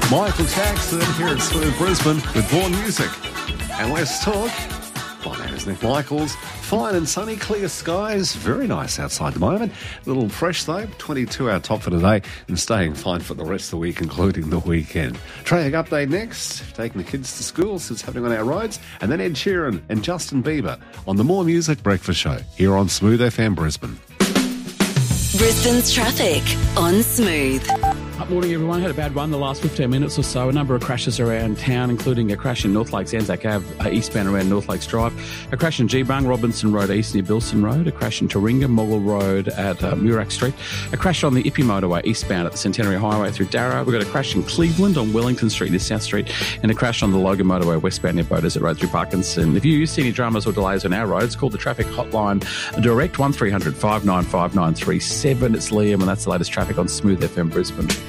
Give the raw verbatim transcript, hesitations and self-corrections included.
Michael Jackson here at Smooth Brisbane with more music. And let's talk. My name is Nick Michaels. Fine and sunny, clear skies. Very nice outside at the moment. A little fresh though. twenty-two our top for today and staying fine for the rest of the week, including the weekend. Traffic update next. Taking the kids to school, so it's happening on our roads. And then Ed Sheeran and Justin Bieber on the More Music Breakfast Show here on Smooth F M Brisbane. Brisbane's traffic on Smooth. Good morning, everyone. Had a bad one the last fifteen minutes or so. A number of crashes around town, including a crash in North Lakes, Anzac Ave, uh, eastbound around North Lakes Drive. A crash in Geebung, Robinson Road East near Bilson Road. A crash in Taringa, Moggle Road at uh, Murak Street. A crash on the Ippy Motorway eastbound at the Centenary Highway through Darrow. We've got a crash in Cleveland on Wellington Street near South Street. And a crash on the Logan Motorway westbound near Boaters at Road through Parkinson. If you see any dramas or delays on our roads, call the traffic hotline direct one three hundred five nine five nine three seven. It's Liam, and that's the latest traffic on Smooth F M Brisbane.